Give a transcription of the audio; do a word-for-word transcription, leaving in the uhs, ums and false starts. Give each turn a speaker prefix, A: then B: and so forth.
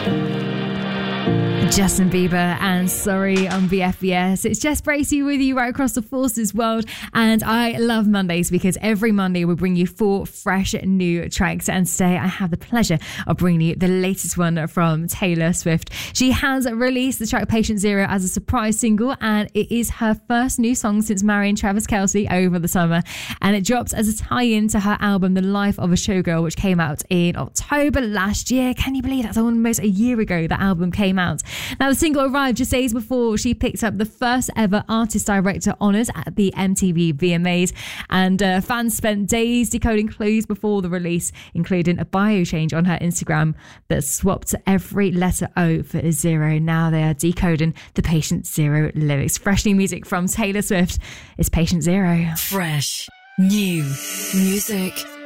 A: Justin Bieber and Sorry on B F B S. It's Jess Bracey with you right across the Forces world, and I love Mondays because every Monday we bring you four fresh new tracks, and today I have the pleasure of bringing you the latest one from Taylor Swift. She has released the track Patient Zero as a surprise single, and it is her first new song since marrying Travis Kelce over the summer, and it drops as a tie-in to her album The Life of a Showgirl, which came out in October last year. Can you believe that's almost a year ago that album came out? Now, the single arrived just days before she picked up the first ever Artist Director honours at the M T V V M As, and uh, fans spent days decoding clues before the release, including a bio change on her Instagram that swapped every letter O for a zero. Now they are decoding the Patient Zero lyrics. Fresh new music from Taylor Swift is Patient Zero.
B: Fresh new music.